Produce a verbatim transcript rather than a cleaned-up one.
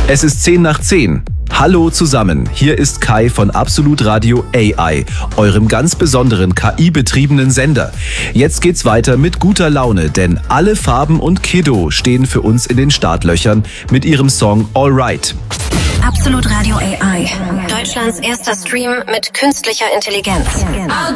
Es ist zehn nach zehn. Hallo zusammen, hier ist Kai von Absolut Radio A I, eurem ganz besonderen K I-betriebenen Sender. Jetzt geht's weiter mit guter Laune, denn alle Farben und Kiddo stehen für uns in den Startlöchern mit ihrem Song Alright. Absolut Radio A I, Deutschlands erster Stream mit künstlicher Intelligenz. I'll